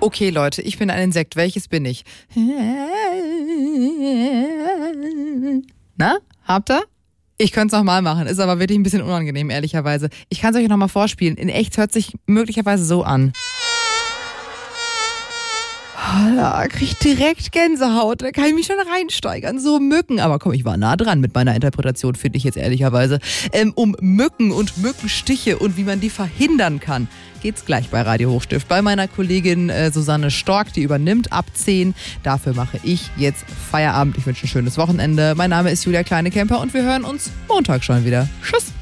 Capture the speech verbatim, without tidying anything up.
Okay, Leute, ich bin ein Insekt. Welches bin ich? Na, habt ihr? Ich könnte es nochmal machen, ist aber wirklich ein bisschen unangenehm, ehrlicherweise. Ich kann es euch nochmal vorspielen. In echt hört sich möglicherweise so an. Oh, da krieg ich direkt Gänsehaut, da kann ich mich schon reinsteigern. So Mücken, aber komm, ich war nah dran mit meiner Interpretation, finde ich jetzt ehrlicherweise. Ähm, um Mücken und Mückenstiche und wie man die verhindern kann, geht's gleich bei Radio Hochstift. Bei meiner Kollegin äh, Susanne Stork, die übernimmt ab zehn. Dafür mache ich jetzt Feierabend. Ich wünsche ein schönes Wochenende. Mein Name ist Julia Kleine-Kemper und wir hören uns Montag schon wieder. Tschüss.